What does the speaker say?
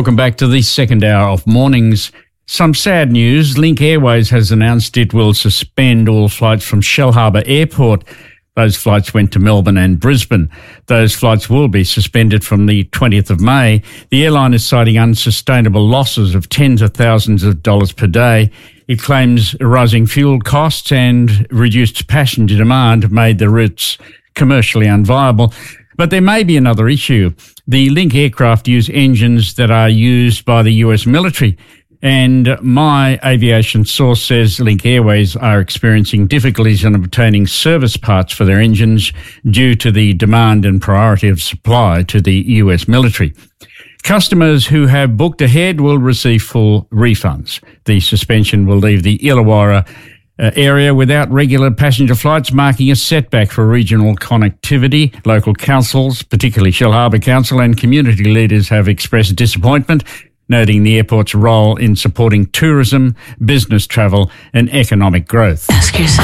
Welcome back to the second hour of Mornings. Some sad news. Link Airways has announced it will suspend all flights from Shellharbour Airport. Those flights went to Melbourne and Brisbane. Those flights will be suspended from the 20th of May. The airline is citing unsustainable losses of tens of thousands of dollars per day. It claims rising fuel costs and reduced passenger demand made the routes commercially unviable. But there may be another issue. The Link aircraft use engines that are used by the US military. And my aviation source says Link Airways are experiencing difficulties in obtaining service parts for their engines due to the demand and priority of supply to the US military. Customers who have booked ahead will receive full refunds. The suspension will leave the Illawarra area without regular passenger flights, marking a setback for regional connectivity. Local councils, particularly Shellharbour Council, and community leaders have expressed disappointment, noting the airport's role in supporting tourism, business travel and economic growth.